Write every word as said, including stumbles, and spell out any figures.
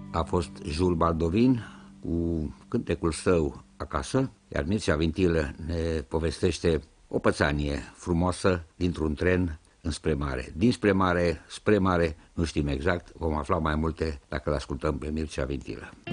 a fost Jules Baldovin cu cântecul său Acasă, iar Mircea Vintilă ne povestește o pățanie frumoasă dintr-un tren înspre mare. Dinspre mare, spre mare, nu știm exact, vom afla mai multe dacă îl ascultăm pe Mircea Vintilă.